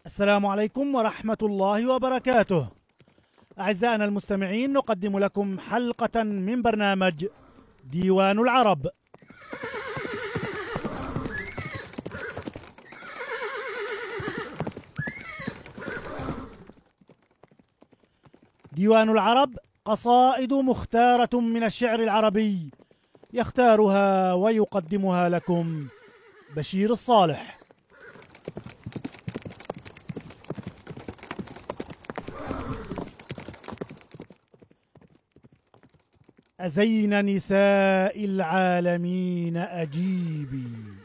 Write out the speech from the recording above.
السلام عليكم ورحمة الله وبركاته. أعزائنا المستمعين، نقدم لكم حلقة من برنامج ديوان العرب. ديوان العرب قصائد مختارة من الشعر العربي، يختارها ويقدمها لكم بشير الصالح. أزين نساء العالمين أجيبي،